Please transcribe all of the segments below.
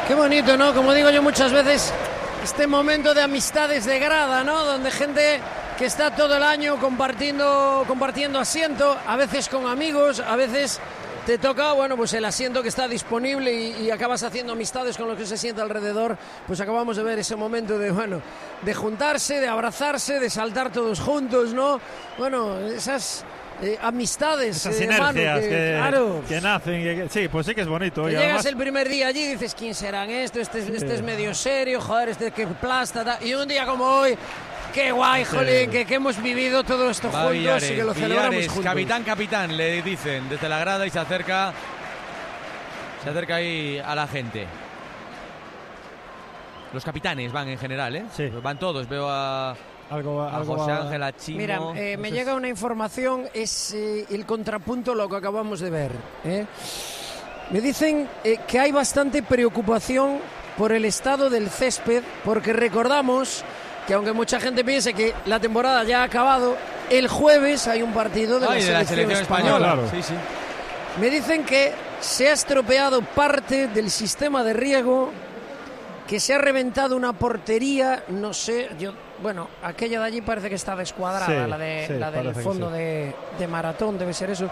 Qué bonito, ¿no? Como digo yo muchas veces, este momento de amistades de grada, ¿no? Donde gente que está todo el año compartiendo asiento, a veces con amigos, a veces te toca, bueno, pues el asiento que está disponible y acabas haciendo amistades con los que se sienta alrededor. Pues acabamos de ver ese momento de, bueno, de juntarse, de abrazarse, de saltar todos juntos, ¿no? Bueno, esas amistades, esas sinergias claro, que nacen. Sí, pues sí que es bonito. Que y llegas además, el primer día allí y dices, ¿quién serán estos? Este es medio serio, joder, este que plasta, tal. Y un día como hoy, qué guay, jolín, que hemos vivido todo esto juntos Villares, y que lo celebramos juntos. Capitán, le dicen desde la grada y se acerca ahí a la gente. Los capitanes van en general, ¿eh? Sí. Van todos, veo a José Ángel, a Chimo. Mira, me llega una información, es el contrapunto a lo que acabamos de ver. Me dicen que hay bastante preocupación por el estado del césped, porque recordamos que aunque mucha gente piense que la temporada ya ha acabado, el jueves hay un partido de la selección española. Claro. Sí, sí. Me dicen que se ha estropeado parte del sistema de riego, que se ha reventado una portería, no sé, aquella de allí parece que está descuadrada, Sí, la del parece fondo que de maratón, debe ser eso.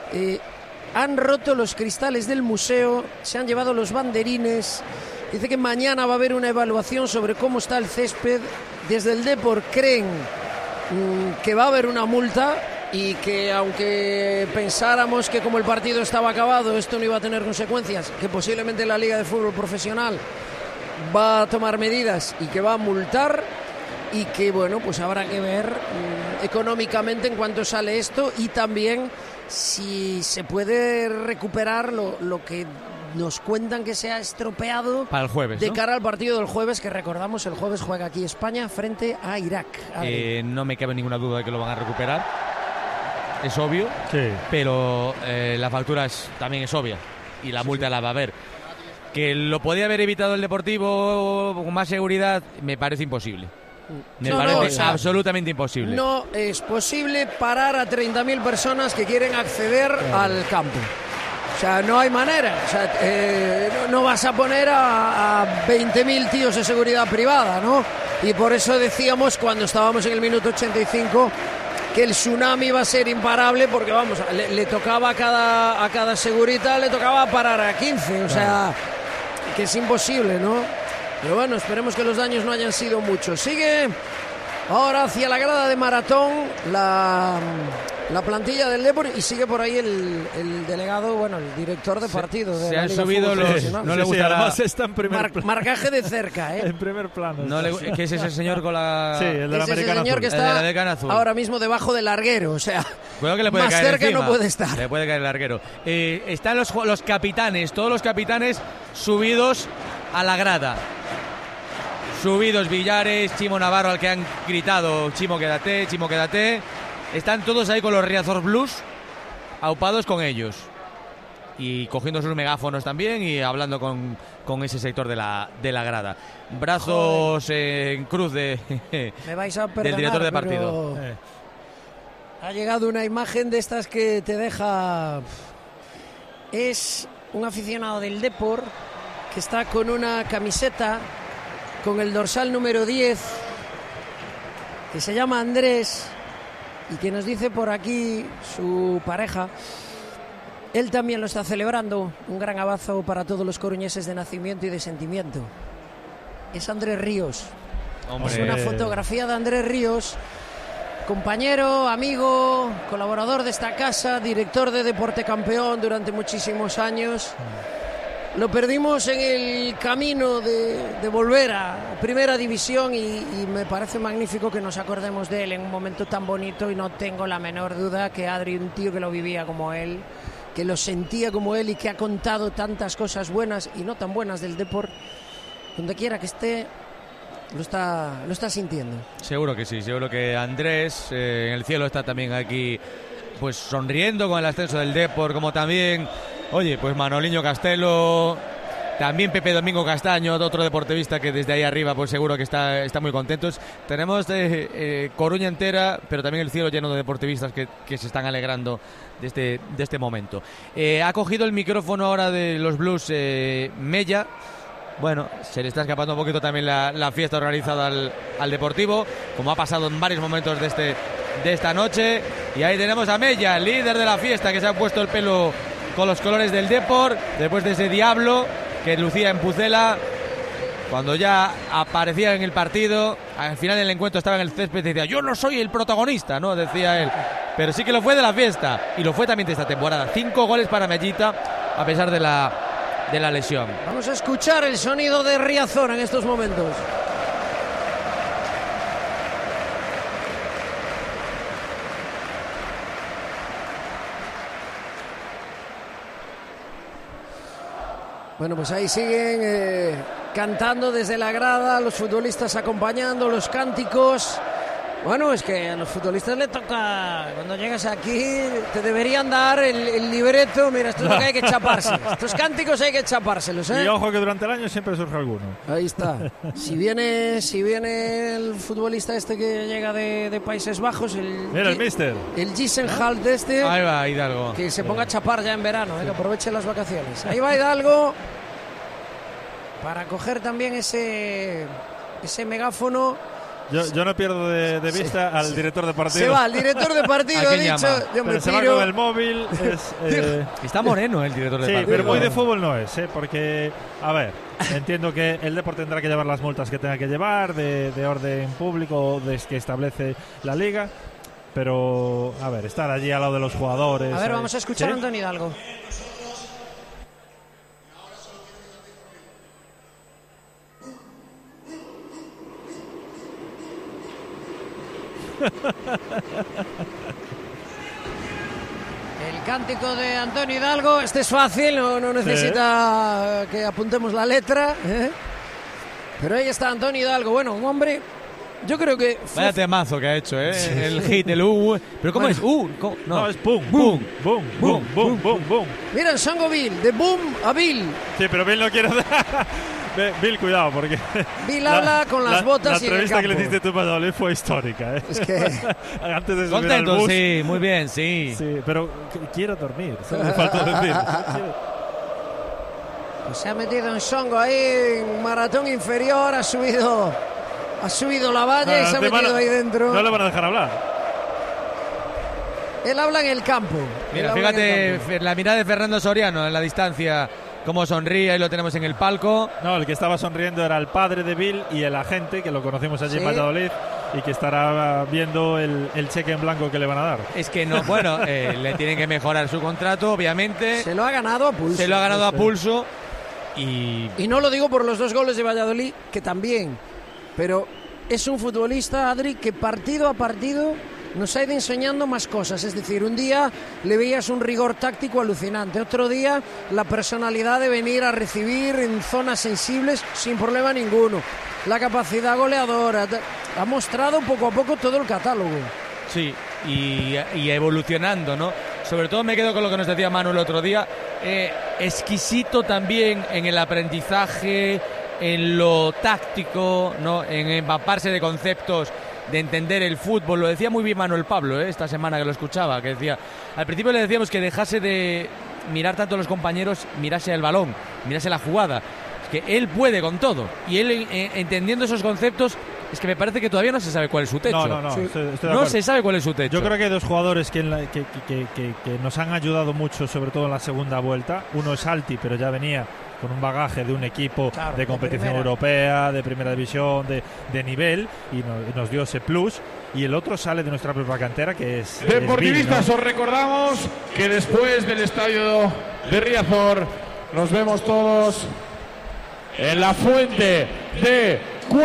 Han roto los cristales del museo, se han llevado los banderines. Dice que mañana va a haber una evaluación sobre cómo está el césped. Desde el Depor creen que va a haber una multa y que aunque pensáramos que como el partido estaba acabado esto no iba a tener consecuencias, que posiblemente la Liga de Fútbol Profesional va a tomar medidas y que va a multar, y que bueno, pues habrá que ver económicamente en cuánto sale esto y también si se puede recuperar lo que nos cuentan que se ha estropeado para el jueves, de ¿no? cara al partido del jueves, que recordamos, el jueves juega aquí España frente a Irak. No me cabe ninguna duda de que lo van a recuperar, es obvio, Sí. pero la factura también es obvia y la multa la va a haber. Que lo podía haber evitado el Deportivo con más seguridad, me parece imposible. Me parece absolutamente imposible. No es posible parar a 30.000 personas que quieren acceder al campo. O sea, no hay manera. O sea, no vas a poner a 20.000 tíos de seguridad privada, ¿no? Y por eso decíamos cuando estábamos en el minuto 85 que el tsunami iba a ser imparable, porque vamos, le tocaba a cada segurita, le tocaba parar a 15. O sea, que es imposible, ¿no? Pero bueno, esperemos que los daños no hayan sido muchos. Sigue ahora hacia la grada de maratón la plantilla del Depor y sigue por ahí el delegado, bueno, el director de partido. Se han subido los... No le gustará. Además está en primer plano. Marcaje de cerca, ¿eh? En primer plano. ¿Qué es ese señor con la...? Sí, el del es ese americano señor azul. que está El del americano azul. ahora mismo debajo del larguero, o sea, Cuidado que le puede más caer cerca encima. no puede estar. Le puede caer el larguero. Están los capitanes, todos los capitanes subidos a la grada. Subidos Villares, Chimo Navarro, al que han gritado Chimo quédate, Chimo quédate. Están todos ahí con los Riazor Blues, aupados con ellos. Y cogiendo sus megáfonos también y hablando con ese sector de la grada. Brazos en cruz Me vais a perdonar, del director de partido. pero ha llegado una imagen de estas que te deja... Es un aficionado del Depor que está con una camiseta con el dorsal número 10, que se llama Andrés, y que nos dice por aquí su pareja, él también lo está celebrando. Un gran abrazo para todos los coruñeses de nacimiento y de sentimiento. Es Andrés Ríos. Hombre. Es una fotografía de Andrés Ríos, compañero, amigo, colaborador de esta casa, director de Deporte Campeón durante muchísimos años. Lo perdimos en el camino de volver a Primera División y me parece magnífico que nos acordemos de él en un momento tan bonito, y no tengo la menor duda que Adri, un tío que lo vivía como él, que lo sentía como él y que ha contado tantas cosas buenas y no tan buenas del Depor, donde quiera que esté, lo está sintiendo. Seguro que sí, seguro que Andrés en el cielo está también aquí, pues sonriendo con el ascenso del Depor, como también... Oye, pues Manoliño Castelo, también Pepe Domingo Castaño, otro deportivista que desde ahí arriba pues seguro que está muy contentos. Tenemos Coruña entera, pero también el cielo lleno de deportivistas que se están alegrando de este momento. Ha cogido el micrófono ahora de los Blues Mella, bueno, se le está escapando un poquito también la fiesta organizada al Deportivo, como ha pasado en varios momentos de esta noche. Y ahí tenemos a Mella, el líder de la fiesta, que se ha puesto el pelo con los colores del Depor, después de ese diablo que lucía en Pucela. Cuando ya aparecía en el partido, al final del encuentro estaba en el césped y decía: yo no soy el protagonista, ¿no? Decía él. Pero sí que lo fue de la fiesta, y lo fue también de esta temporada. 5 goles para Mellita, a pesar de la lesión. Vamos a escuchar el sonido de Riazor en estos momentos. Bueno, pues ahí siguen cantando desde la grada, los futbolistas acompañando los cánticos. Bueno, es que a los futbolistas le toca, cuando llegas aquí, te deberían dar el libreto. Mira, esto es lo que hay que chaparse. Estos cánticos hay que chapárselos, ¿eh? Y ojo que durante el año siempre surge alguno. Ahí está. Si viene el futbolista este que llega de Países Bajos, Mira, el mister. El Gisenhalt este. Ahí va Hidalgo. Que se ponga a chapar ya en verano, que aproveche las vacaciones. Ahí va Hidalgo para coger también ese megáfono. Yo no pierdo de vista al director de partido. Se va, el director de partido, ha dicho. Yo me se va con el móvil. Está moreno el director de partido. Sí, pero muy de fútbol no es, porque, a ver, entiendo que el Depor tendrá que llevar las multas que tenga que llevar, de orden público, que establece la liga. Pero, a ver, estar allí al lado de los jugadores. A ver, vamos a escuchar a Antonio Hidalgo. El cántico de Antonio Hidalgo, este es fácil, no necesita que apuntemos la letra, ¿eh? Pero ahí está Antonio Hidalgo, bueno, un hombre, yo creo que... Vaya temazo que ha hecho, ¿eh? Sí. El hit, el ¿Pero cómo es? No, es boom, boom, boom, boom, boom, boom, boom. Mira el Songo Bill, de boom a Bill. Sí, pero Bill no quiere... Bill, cuidado, porque... Bill habla con las botas y en el campo. La entrevista que le hiciste tú a Valladolid fue histórica, ¿eh? Es que... Antes de subir contento, al bus, sí, muy bien, sí. Sí, pero quiero dormir, solo me faltó decir. Pues se ha metido en Songo ahí, en maratón inferior, ha subido la valla y se ha metido ahí dentro. No le van a dejar hablar. Él habla en el campo. Mira, fíjate la mirada de Fernando Soriano en la distancia. Cómo sonríe, ahí lo tenemos en el palco. No, el que estaba sonriendo era el padre de Bill y el agente, que lo conocimos allí en Valladolid, y que estará viendo el cheque en blanco que le van a dar. Es que no, bueno, le tienen que mejorar su contrato, obviamente. Se lo ha ganado a pulso. Y no lo digo por los 2 goles de Valladolid, que también, pero es un futbolista, Adri, que partido a partido nos ha ido enseñando más cosas. Es decir, un día le veías un rigor táctico alucinante, otro día la personalidad de venir a recibir en zonas sensibles sin problema ninguno, la capacidad goleadora. Ha mostrado poco a poco todo el catálogo. Sí, y evolucionando, ¿no? Sobre todo me quedo con lo que nos decía Manu el otro día, exquisito también en el aprendizaje, en lo táctico, ¿no? En empaparse de conceptos, de entender el fútbol. Lo decía muy bien Manuel Pablo, esta semana que lo escuchaba, que decía, al principio le decíamos que dejase de mirar tanto a los compañeros, mirase el balón, mirase la jugada, que él puede con todo, y él entendiendo esos conceptos, es que me parece que todavía no se sabe cuál es su techo. No, sí. No se sabe cuál es su techo. Yo creo que hay 2 jugadores que nos han ayudado mucho, sobre todo en la segunda vuelta. Uno es Alti, pero ya venía con un bagaje de un equipo de competición europea, de primera división, de nivel, y nos dio ese plus. Y el otro sale de nuestra propia cantera, que es Deportivistas, Bill, ¿no? Os recordamos que después del estadio de Riazor nos vemos todos en la fuente de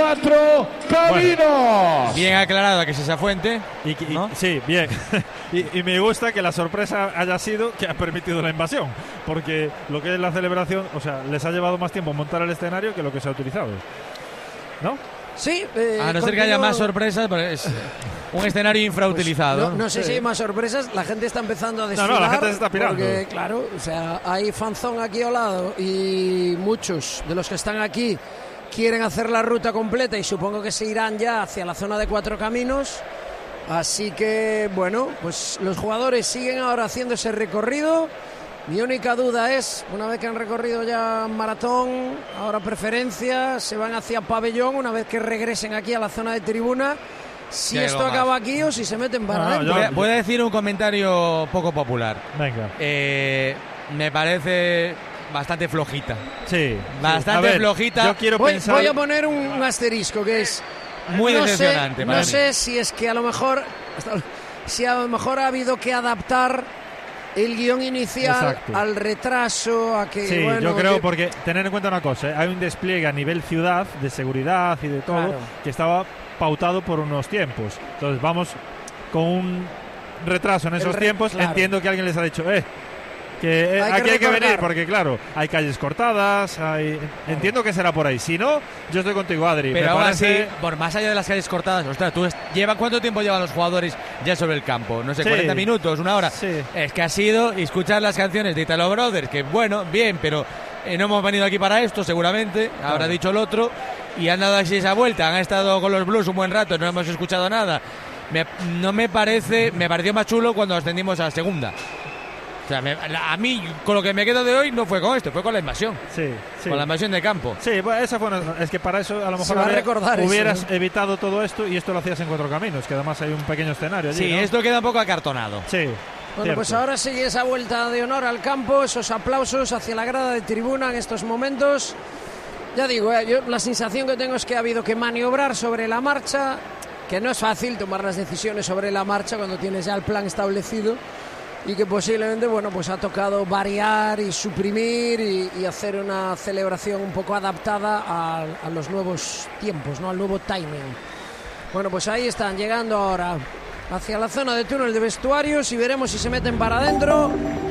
4 Caminos. Bueno, bien aclarada que es esa fuente. ¿no? Sí, bien. y me gusta que la sorpresa haya sido que ha permitido la invasión, porque lo que es la celebración, o sea, les ha llevado más tiempo montar el escenario que lo que se ha utilizado, ¿no? Sí, a no ser que haya más sorpresas, pero es un escenario infrautilizado. Pues no sé si hay más sorpresas. La gente está empezando a desfilar. No, la gente se está pirando. Porque, claro, o sea, hay fanzón aquí al lado y muchos de los que están aquí quieren hacer la ruta completa y supongo que se irán ya hacia la zona de 4 Caminos. Así que, bueno, pues los jugadores siguen ahora haciendo ese recorrido Mi única duda es, una vez que han recorrido ya maratón, ahora preferencia, se van hacia pabellón, una vez que regresen aquí a la zona de tribuna, si esto acaba aquí o si se meten para adentro. Voy a decir un comentario poco popular. Venga. Me parece bastante flojita. Sí. Bastante flojita. Yo quiero pensar... Voy a poner un asterisco que es... Muy decepcionante. No sé si es que a lo mejor ha habido que adaptar el guión inicial al retraso, a que... Sí, bueno, yo creo, porque tener en cuenta una cosa, hay un despliegue a nivel ciudad, de seguridad y de todo, claro, que estaba pautado por unos tiempos. Entonces vamos con un retraso en esos tiempos. Claro. Entiendo que alguien les ha dicho, que aquí hay que venir, porque claro, hay calles cortadas, entiendo que será por ahí. Si no, yo estoy contigo, Adri. Pero ahora sí, por más allá de las calles cortadas, ostras, ¿cuánto tiempo llevan los jugadores ya sobre el campo? No sé, 40 minutos, una hora. Sí. Es que ha sido escuchar las canciones de Italo Brothers, que bueno, bien, pero no hemos venido aquí para esto, seguramente, habrá dicho el otro, y han dado así esa vuelta, han estado con los Blues un buen rato, no hemos escuchado nada. Me pareció más chulo cuando ascendimos a segunda. O sea, a mí, con lo que me quedo de hoy, no fue con esto, fue con la invasión. Sí. Con la invasión de campo. Sí, bueno, esa fue es que para eso a lo mejor hubieras evitado todo esto y esto lo hacías en Cuatro Caminos, que además hay un pequeño escenario allí, sí, ¿no? Esto queda un poco acartonado. Sí. Bueno, cierto. Pues ahora sigue esa vuelta de honor al campo, esos aplausos hacia la grada de tribuna en estos momentos. Ya digo, yo la sensación que tengo es que ha habido que maniobrar sobre la marcha, que no es fácil tomar las decisiones sobre la marcha cuando tienes ya el plan establecido, y que posiblemente, bueno, pues ha tocado variar y suprimir y hacer una celebración un poco adaptada a los nuevos tiempos, ¿no? Al nuevo timing. Bueno, pues ahí están, llegando ahora hacia la zona de túnel de vestuarios y veremos si se meten para adentro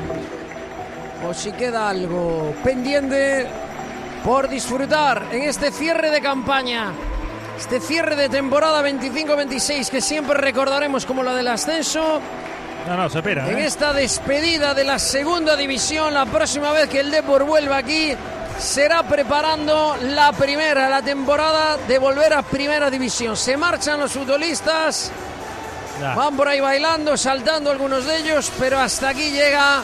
o si queda algo pendiente por disfrutar en este cierre de campaña, este cierre de temporada 25-26 que siempre recordaremos como la del ascenso. No, se espera. En esta despedida de la segunda división, la próxima vez que el Depor vuelva aquí será preparando la temporada de volver a primera división. Se marchan los futbolistas, van por ahí bailando, saltando algunos de ellos, pero hasta aquí llega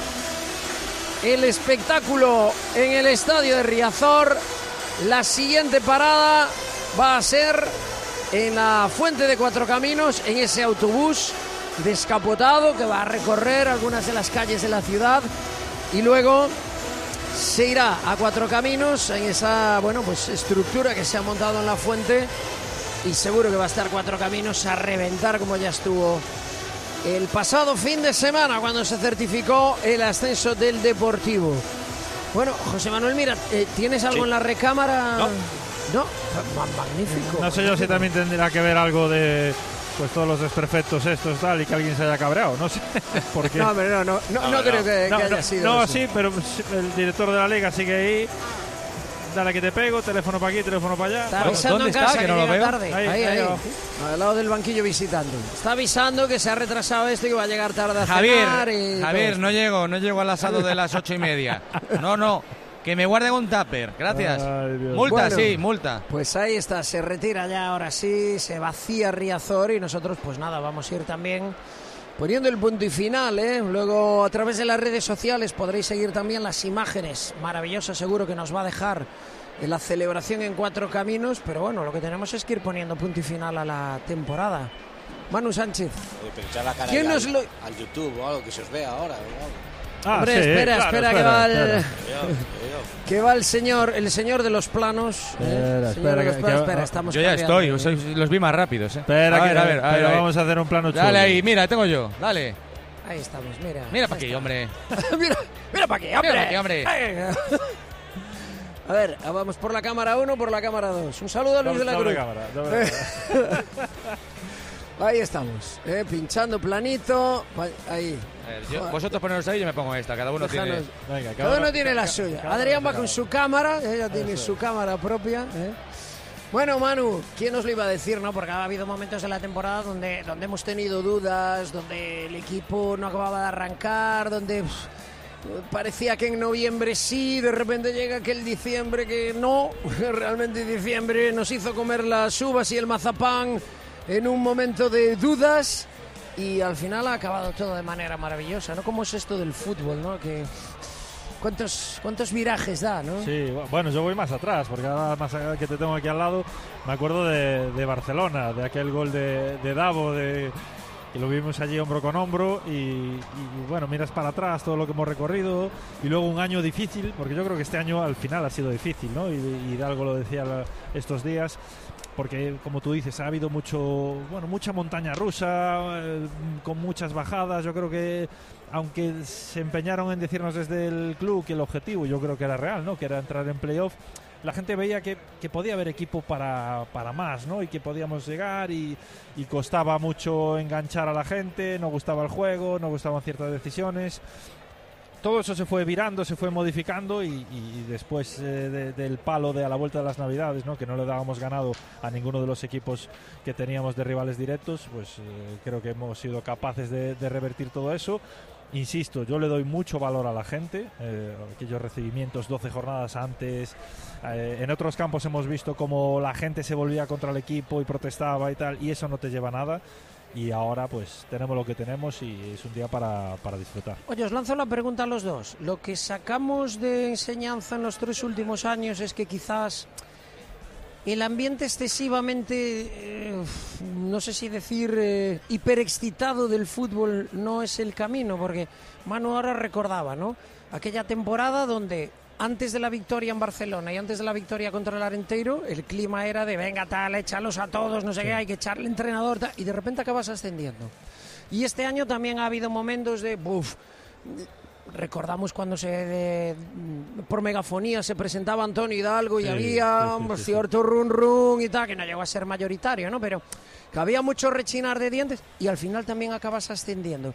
el espectáculo en el estadio de Riazor. La siguiente parada va a ser en la Fuente de Cuatro Caminos, en ese autobús descapotado que va a recorrer algunas de las calles de la ciudad y luego se irá a Cuatro Caminos en esa, bueno, pues estructura que se ha montado en la Fuente, y seguro que va a estar Cuatro Caminos a reventar como ya estuvo el pasado fin de semana cuando se certificó el ascenso del Deportivo. Bueno, José Manuel, mira, ¿tienes algo en la recámara? No, magnífico. No sé yo si también tendrá que ver algo de pues todos los desperfectos estos tal y que alguien se haya cabreado, no sé por qué. No, pero no creo que haya sido no, eso. Sí, pero el director de la liga sigue ahí. Dale que te pego, teléfono para aquí, teléfono para allá. Está avisando ¿Dónde en casa está? Que no lo veo. tarde. Ahí. Al lado del banquillo visitando. Está avisando que se ha retrasado esto y que va a llegar tarde a cenar. Javier, no llego al asado de las 8:30. No. Que me guarden un tupper, gracias. Multa, bueno, sí, multa. Pues ahí está, se retira ya, ahora sí, se vacía Riazor y nosotros pues nada, vamos a ir también poniendo el punto y final, ¿eh? Luego a través de las redes sociales podréis seguir también las imágenes maravillosas, seguro que nos va a dejar en la celebración en Cuatro Caminos, pero bueno, lo que tenemos es que ir poniendo punto y final a la temporada. Manu Sánchez. Pero echar la cara ¿quién nos al YouTube o algo que se os vea ahora, ¿no? Hombre, sí, espera, claro, que va el señor de los planos. Espera, estamos yo ya cambiando. estoy, los vi más rápidos. Espera, a ver, vamos a hacer un plano chulo. Dale ahí, mira, tengo yo, dale. Ahí estamos, mira. Mira para aquí, hombre. mira para aquí, hombre. A ver, vamos por la cámara 1, por la cámara 2. Un saludo a Luis de la Cruz. Ahí estamos, pinchando planito. Ahí. Vosotros poneros ahí y yo me pongo esta. Cada uno tiene. Venga, cada uno tiene la suya. Adrián va con su cámara, ella tiene su cámara propia. Bueno, Manu, ¿quién nos lo iba a decir, no? Porque ha habido momentos de la temporada donde hemos tenido dudas, donde el equipo no acababa de arrancar, donde parecía que en noviembre sí, de repente llega aquel diciembre que no. Realmente diciembre nos hizo comer las uvas y el mazapán en un momento de dudas y al final ha acabado todo de manera maravillosa, ¿no? Como es esto del fútbol, ¿no? Que ¿Cuántos virajes da, no? Sí, bueno, yo voy más atrás, porque ahora más allá que te tengo aquí al lado, me acuerdo de Barcelona, de aquel gol de Davo, que lo vimos allí hombro con hombro y bueno, miras para atrás todo lo que hemos recorrido y luego un año difícil, porque yo creo que este año al final ha sido difícil, ¿no? Y Hidalgo lo decía estos días, porque como tú dices, ha habido mucha montaña rusa, con muchas bajadas. Yo creo que aunque se empeñaron en decirnos desde el club que el objetivo, yo creo que era real, ¿no? Que era entrar en playoff, la gente veía que podía haber equipo para más, ¿no? Y que podíamos llegar y costaba mucho enganchar a la gente, no gustaba el juego, no gustaban ciertas decisiones. Todo eso se fue virando, se fue modificando y después del palo de a la vuelta de las Navidades, ¿no? Que no le dábamos ganado a ninguno de los equipos que teníamos de rivales directos, pues creo que hemos sido capaces de revertir todo eso. Insisto, yo le doy mucho valor a la gente, aquellos recibimientos 12 jornadas antes. En otros campos hemos visto cómo la gente se volvía contra el equipo y protestaba y tal, y eso no te lleva a nada. Y ahora pues tenemos lo que tenemos y es un día para disfrutar. Oye, os lanzo la pregunta a los dos. Lo que sacamos de enseñanza en los 3 últimos años es que quizás el ambiente excesivamente, no sé si decir, hiperexcitado del fútbol no es el camino, porque Manu ahora recordaba, ¿no? Aquella temporada donde antes de la victoria en Barcelona y antes de la victoria contra el Arenteiro, el clima era de venga tal, échalos a todos, no sé qué, hay que echarle entrenador, tal, y de repente acabas ascendiendo. Y este año también ha habido momentos de recordamos cuando por megafonía se presentaba Antonio Hidalgo y había cierto run y tal, que no llegó a ser mayoritario, ¿no? Pero que había mucho rechinar de dientes y al final también acabas ascendiendo.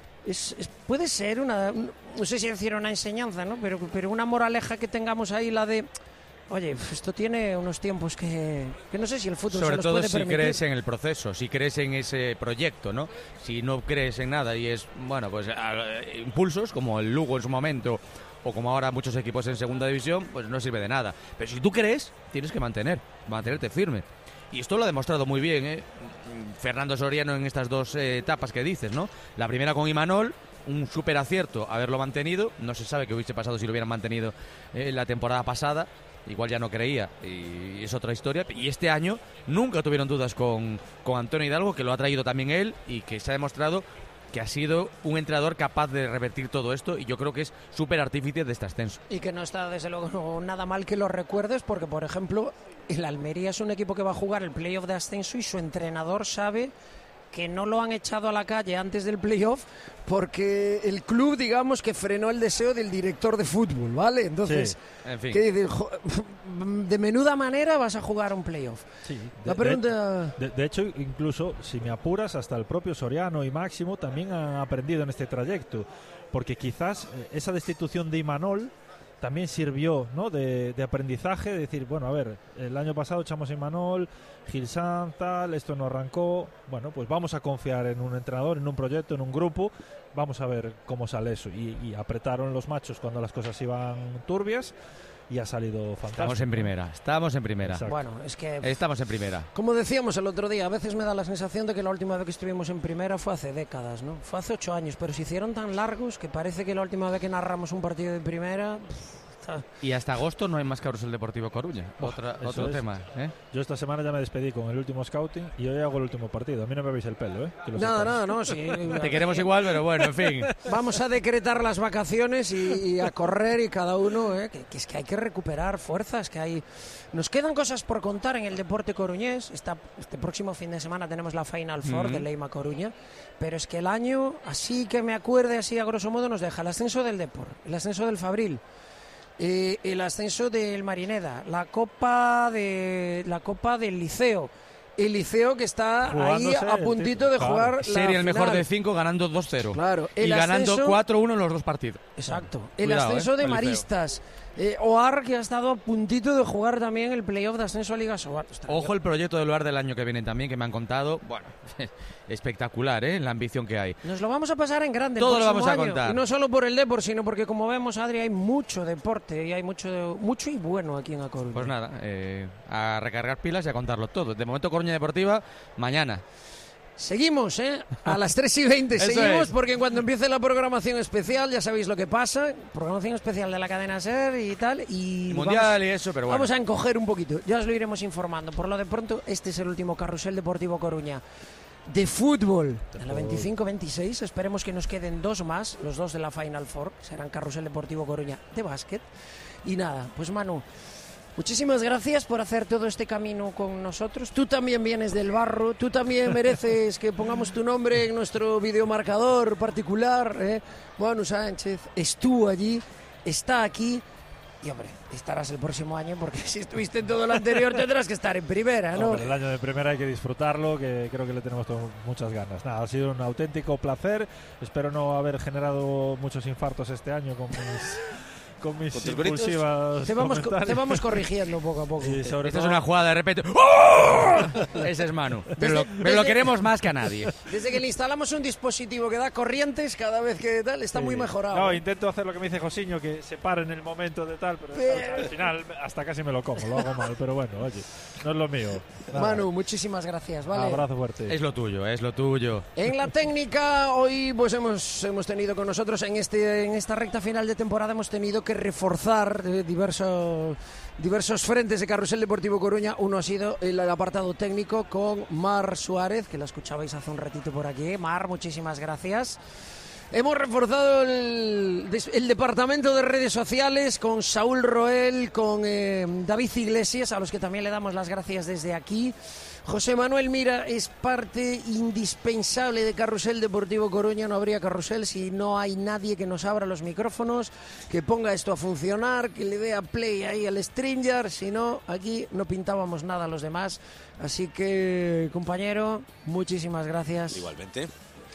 Puede ser no sé si decir una enseñanza, ¿no? Pero una moraleja que tengamos ahí, la de oye, esto tiene unos tiempos que no sé si el fútbol sobre se los todo puede si permitir. crees en el proceso, si crees en ese proyecto, ¿no? Si no crees en nada y es, bueno, pues impulsos como el Lugo en su momento o como ahora muchos equipos en segunda división, pues no sirve de nada. Pero si tú crees, tienes que mantenerte firme. Y esto lo ha demostrado muy bien, Fernando Soriano en estas 2 etapas que dices, ¿no? La primera con Imanol, un súper acierto haberlo mantenido. No se sabe qué hubiese pasado si lo hubieran mantenido la temporada pasada. Igual ya no creía y es otra historia. Y este año nunca tuvieron dudas con Antonio Hidalgo, que lo ha traído también él y que se ha demostrado que ha sido un entrenador capaz de revertir todo esto y yo creo que es súper artífice de este ascenso. Y que no está desde luego nada mal que lo recuerdes porque, por ejemplo, el Almería es un equipo que va a jugar el playoff de ascenso y su entrenador sabe que no lo han echado a la calle antes del playoff porque el club, digamos, que frenó el deseo del director de fútbol, ¿vale? Entonces, sí, en fin. ¿qué dices? De menuda manera vas a jugar un playoff. Sí, la pregunta... de hecho, incluso, si me apuras, hasta el propio Soriano y Máximo también han aprendido en este trayecto, porque quizás esa destitución de Imanol también sirvió, ¿no? de aprendizaje, de decir, bueno, a ver, el año pasado echamos a Imanol, Gilsan, tal, esto no arrancó, bueno, pues vamos a confiar en un entrenador, en un proyecto, en un grupo, vamos a ver cómo sale eso. Y apretaron los machos cuando las cosas iban turbias y ha salido fantástico. Estamos en primera. Exacto. Bueno, es que... Estamos en primera. Como decíamos el otro día, a veces me da la sensación de que la última vez que estuvimos en primera fue hace décadas, ¿no? Fue hace 8 años, pero se hicieron tan largos que parece que la última vez que narramos un partido de primera... Y hasta agosto no hay más cabros el Deportivo Coruña. Otro tema, ¿eh? Yo esta semana ya me despedí con el último scouting y hoy hago el último partido. A mí no me veis el pelo, ¿eh? Nada, no, sí. Te queremos igual, pero bueno, en fin. Vamos a decretar las vacaciones y a correr y cada uno, que es que hay que recuperar fuerzas, nos quedan cosas por contar en el deporte coruñés. Este próximo fin de semana tenemos la Final Four de Leima Coruña, pero es que el año, así que me acuerde, así a grosso modo, nos deja el ascenso del Depor, el ascenso del Fabril, el ascenso del Marineda, la Copa del Liceo, el Liceo que está ahí a puntito de jugar la serie el mejor final. de 5 ganando 2-0. Claro, y ganando 4-1 en los 2 partidos. Exacto. Bueno, el ascenso de Maristas. OAR, que ha estado a puntito de jugar también el playoff de ascenso a Liga Sobal. Ojo el proyecto del OAR del año que viene también, que me han contado. Bueno, espectacular, la ambición que hay. Nos lo vamos a pasar en grande. Todo lo vamos a año. contar. Y no solo por el deporte, sino porque, como vemos, Adri, hay mucho deporte y hay mucho y bueno aquí en A Coruña. Pues nada, a recargar pilas y a contarlo todo. De momento, Coruña Deportiva, mañana. Seguimos, a las 3:20 seguimos, porque cuando empiece la programación especial, ya sabéis lo que pasa, programación especial de la cadena SER y tal, y Mundial y eso, pero bueno. Vamos a encoger un poquito, ya os lo iremos informando. Por lo de pronto, este es el último Carrusel Deportivo Coruña de fútbol. En la 25-26 esperemos que nos queden 2 más, los 2 de la Final Four, serán Carrusel Deportivo Coruña de básquet. Y nada, pues Manu, muchísimas gracias por hacer todo este camino con nosotros. Tú también vienes del barro, tú también mereces que pongamos tu nombre en nuestro videomarcador particular. Manu Sánchez estuvo allí, está aquí y, hombre, estarás el próximo año, porque si estuviste en todo lo anterior tendrás que estar en primera, ¿no? Hombre, el año de primera hay que disfrutarlo, que creo que le tenemos muchas ganas. Nada, ha sido un auténtico placer. Espero no haber generado muchos infartos este año con mis impulsivas te vamos corrigiendo poco a poco. Esta es una jugada de repente. ¡Oh! Ese es Manu. Pero lo queremos más que a nadie. Desde que le instalamos un dispositivo que da corrientes cada vez que tal, está muy mejorado. No, intento hacer lo que me dice Josiño, que se para en el momento de tal, pero al final hasta casi me lo como, lo hago mal. Pero bueno, oye, no es lo mío. Nada. Manu, muchísimas gracias. ¿Vale? Abrazo fuerte. Es lo tuyo, es lo tuyo. En la técnica, hoy pues hemos tenido con nosotros en esta recta final de temporada, hemos tenido que reforzar diversos frentes de Carrusel Deportivo Coruña. Uno ha sido el apartado técnico con Mar Suárez, que la escuchabais hace un ratito por aquí. Mar, muchísimas gracias. Hemos reforzado el departamento de redes sociales con Saúl Roel, con David Iglesias, a los que también le damos las gracias desde aquí. José Manuel Mira es parte indispensable de Carrusel Deportivo Coruña. No habría carrusel si no hay nadie que nos abra los micrófonos, que ponga esto a funcionar, que le dé a play ahí al StreamYard. Si no, aquí no pintábamos nada a los demás. Así que, compañero, muchísimas gracias. Igualmente.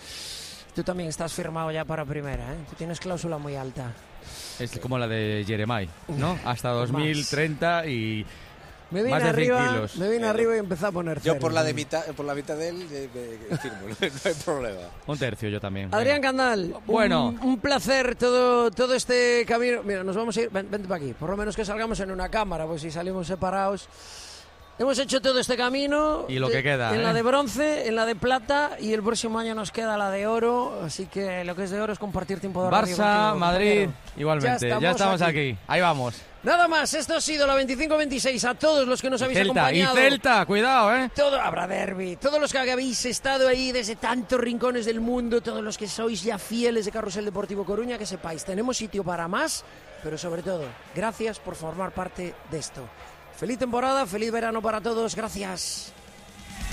Tú también estás firmado ya para primera, ¿eh? Tú tienes cláusula muy alta. Es como la de Jeremai, ¿no? Hasta 2030 y... Me vine arriba y empecé a poner cero. Yo por la mitad de él firmo, no hay problema. Un tercio yo también. Adrián Candal, bueno, un placer todo este camino. Mira, nos vamos a ir, vente para aquí, por lo menos que salgamos en una cámara, pues si salimos separados. Hemos hecho todo este camino. Y lo que queda. En la de bronce, en la de plata, y el próximo año nos queda la de oro. Así que lo que es de oro es compartir tiempo de radio Barça, contigo, Madrid, compañero. igualmente. Ya estamos aquí. Ahí vamos. Nada más, esto ha sido la 25-26. A todos los que nos habéis acompañado. Y Celta, cuidado, Habrá derbi. Todos los que habéis estado ahí desde tantos rincones del mundo, todos los que sois ya fieles de Carrusel Deportivo Coruña, que sepáis, tenemos sitio para más, pero sobre todo, gracias por formar parte de esto. Feliz temporada, feliz verano para todos, gracias.